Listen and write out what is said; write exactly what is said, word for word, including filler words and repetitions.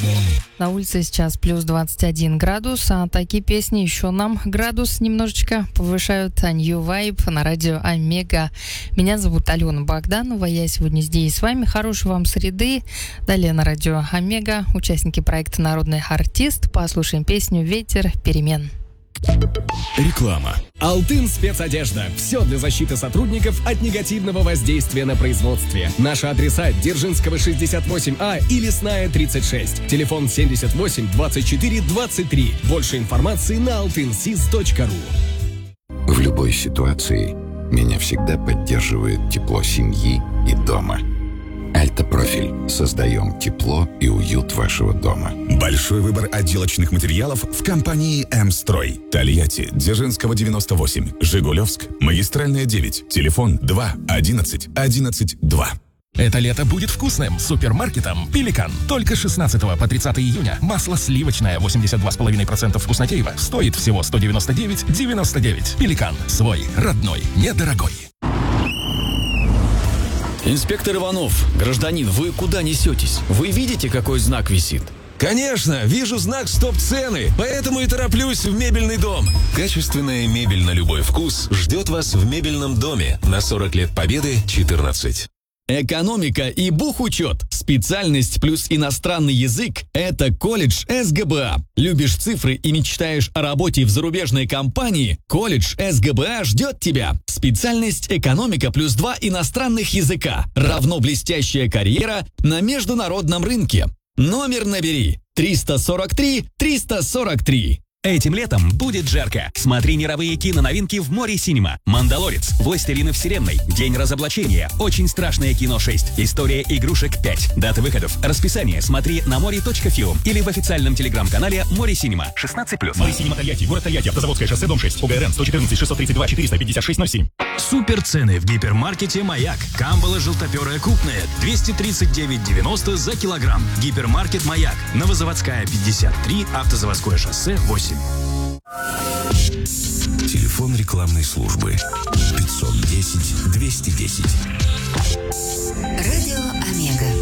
На улице сейчас плюс двадцать один градус, а такие песни еще нам градус немножечко повышают. New Vibe на радио Омега. Меня зовут Алена Богданова, я сегодня здесь с вами. Хорошей вам среды. Далее на радио Омега участники проекта «Народный артист». Послушаем песню «Ветер перемен». Реклама. Алтын спецодежда. Все для защиты сотрудников от негативного воздействия на производстве. Наши адреса: Дзержинского шестьдесят восемь А и Лесная тридцать шесть. Телефон семьдесят восемь двадцать четыре двадцать три. Больше информации на алтынсиз точка ру. В любой ситуации меня всегда поддерживает тепло семьи и дома. Альтопрофиль. Создаем тепло и уют вашего дома. Большой выбор отделочных материалов в компании «М-строй». Тольятти, Дзержинского девяносто восемь, Жигулевск, Магистральная девять, телефон два одиннадцать одиннадцать два. Это лето будет вкусным супермаркетом «Пеликан». Только с шестнадцатого по тридцатое июня масло сливочное восемьдесят два и пять десятых процента вкуснотеево стоит всего сто девяносто девять девяносто девять. «Пеликан». Свой, родной, недорогой. Инспектор Иванов, гражданин, вы куда несетесь? Вы видите, какой знак висит? Конечно, вижу знак «Стоп-цены», поэтому и тороплюсь в мебельный дом. Качественная мебель на любой вкус ждет вас в мебельном доме на сорок лет Победы, четырнадцать. Экономика и бухучет. Специальность плюс иностранный язык – это колледж эс гэ бэ а. Любишь цифры и мечтаешь о работе в зарубежной компании? Колледж эс гэ бэ а ждет тебя. Специальность экономика плюс два иностранных языка равно блестящая карьера на международном рынке. Номер набери триста сорок три триста сорок три. Этим летом будет жарко. Смотри мировые киноновинки в Море Синема. «Мандалорец», «Властелины вселенной», «День разоблачения», «Очень страшное кино шесть», «История игрушек пять». Даты выходов, расписание смотри на море точка филм или в официальном телеграм-канале Море Синема. шестнадцать плюс. Море Синема Тольятти, город Тольятти, Автозаводское шоссе, дом шесть, о гэ эр эн сто четырнадцать шестьсот тридцать два четыреста пятьдесят шесть ноль семь. Суперцены в гипермаркете «Маяк». Камбала желтоперая крупная двести тридцать девять девяносто за килограмм. Гипермаркет «Маяк». Новозаводская пятьдесят три, Автозаводское шоссе восемь. Телефон рекламной службы пятьсот десять двести десять. Радио Омега.